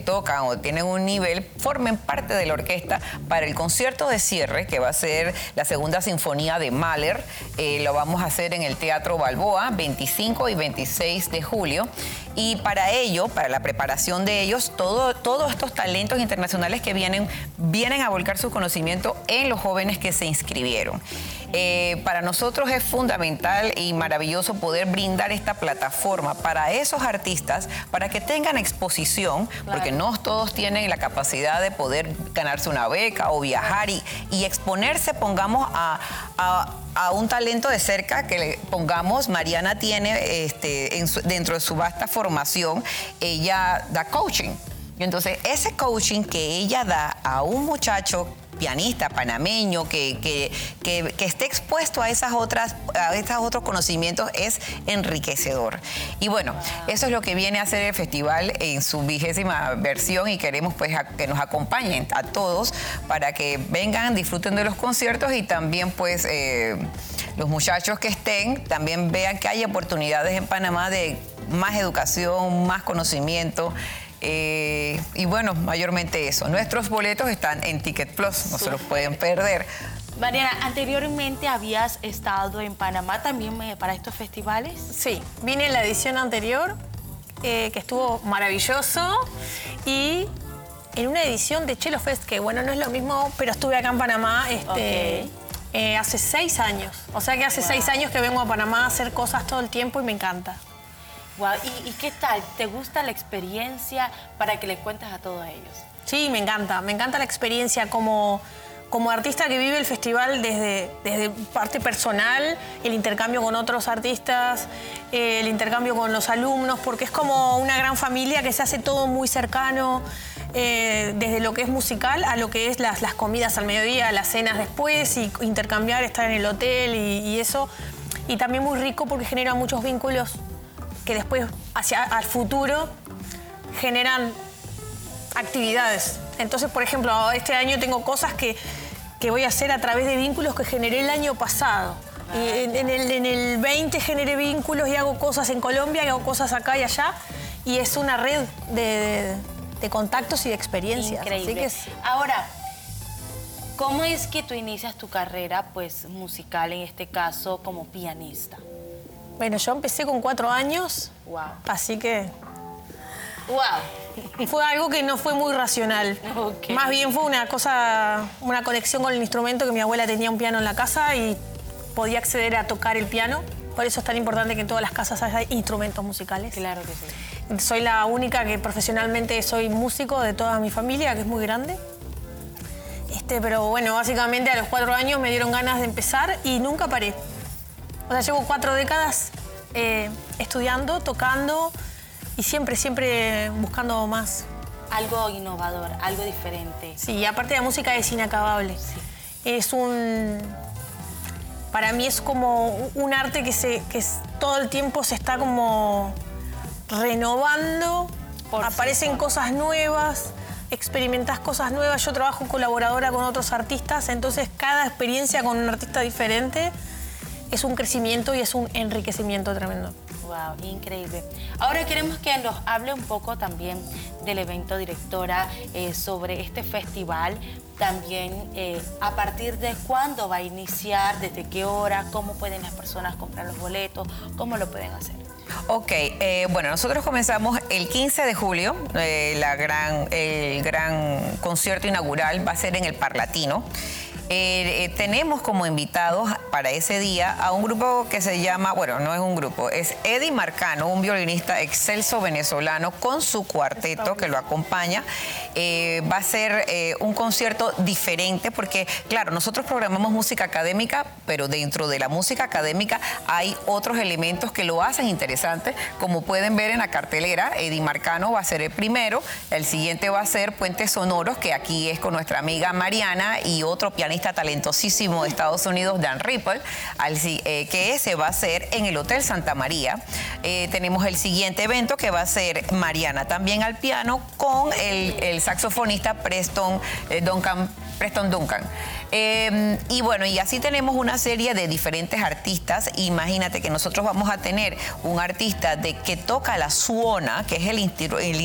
tocan o tienen un nivel, formen parte de la orquesta para el concierto de cierre, que va a ser la segunda sinfonía de Mahler. Lo vamos a hacer en el Teatro Balboa, 25 y 26 de julio. Y para ello, para la preparación de ellos, todos estos talentos internacionales que vienen a volcar su conocimiento en los jóvenes que se inscribieron. Para nosotros es fundamental y maravilloso poder brindar esta plataforma para esos artistas, para que tengan exposición, claro, porque no todos tienen la capacidad de poder ganarse una beca o viajar y exponerse, pongamos, a un talento de cerca que le pongamos. Mariana tiene dentro de su vasta formación, ella da coaching. Y entonces ese coaching que ella da a un muchacho pianista panameño que esté expuesto a estos otros conocimientos es enriquecedor. Y bueno, eso es lo que viene a hacer el festival en su 20ª versión, y queremos pues que nos acompañen a todos para que vengan, disfruten de los conciertos, y también pues los muchachos que estén también vean que hay oportunidades en Panamá de más educación, más conocimiento. Y bueno, mayormente eso. Nuestros boletos están en Ticket Plus, no se los pueden perder. Mariana, anteriormente habías estado en Panamá también para estos festivales. Sí, vine en la edición anterior, que estuvo maravilloso, y en una edición de Cello Fest, que bueno, no es lo mismo, pero estuve acá en Panamá hace 6 años. O sea que hace 6 años que vengo a Panamá a hacer cosas todo el tiempo y me encanta. Wow. ¿Y qué tal? ¿Te gusta la experiencia para que les cuentes a todos ellos? Sí, me encanta la experiencia como artista que vive el festival desde parte personal, el intercambio con otros artistas, el intercambio con los alumnos, porque es como una gran familia que se hace todo muy cercano, desde lo que es musical a lo que es las comidas al mediodía, las cenas después, y intercambiar, estar en el hotel y eso. Y también muy rico porque genera muchos vínculos que después, al futuro, generan actividades. Entonces, por ejemplo, este año tengo cosas que voy a hacer a través de vínculos que generé el año pasado. Y en el 20 generé vínculos y hago cosas en Colombia, y hago cosas acá y allá. Y es una red de contactos y de experiencias. Increíble. Así que Ahora, ¿cómo es que tú inicias tu carrera pues, musical, en este caso, como pianista? Bueno, yo empecé con 4 años, wow, así que wow, fue algo que no fue muy racional. Okay. Más bien fue una conexión con el instrumento, que mi abuela tenía un piano en la casa y podía acceder a tocar el piano. Por eso es tan importante que en todas las casas haya instrumentos musicales. Claro que sí. Soy la única que profesionalmente soy músico de toda mi familia, que es muy grande. Pero bueno, básicamente a los 4 años me dieron ganas de empezar y nunca paré. O sea, llevo 4 décadas estudiando, tocando y siempre buscando más. Algo innovador, algo diferente. Sí, aparte la música es inacabable. Sí. Para mí es como un arte que todo el tiempo se está como renovando. Aparecen cosas nuevas, experimentás cosas nuevas. Yo trabajo colaboradora con otros artistas, entonces cada experiencia con un artista diferente es un crecimiento y es un enriquecimiento tremendo. Wow, increíble. Ahora queremos que nos hable un poco también del evento, directora, sobre este festival. También a partir de cuándo va a iniciar, desde qué hora, cómo pueden las personas comprar los boletos, cómo lo pueden hacer. Ok, bueno, nosotros comenzamos el 15 de julio, el gran concierto inaugural va a ser en el Parlatino. Tenemos como invitados para ese día a un grupo que se llama, bueno, no es un grupo, es Eddie Marcano, un violinista excelso venezolano con su cuarteto que lo acompaña. Va a ser un concierto diferente porque, claro, nosotros programamos música académica, pero dentro de la música académica hay otros elementos que lo hacen interesante, como pueden ver en la cartelera. Eddie Marcano va a ser el primero, el siguiente va a ser Puentes Sonoros, que aquí es con nuestra amiga Mariana y otro pianista talentosísimo de Estados Unidos, Dan Ripple, que ese va a ser en el Hotel Santa María. Tenemos el siguiente evento que va a ser Mariana también al piano con el saxofonista Preston Duncan. Y bueno, y así tenemos una serie de diferentes artistas. Imagínate que nosotros vamos a tener un artista que toca la suona, que es el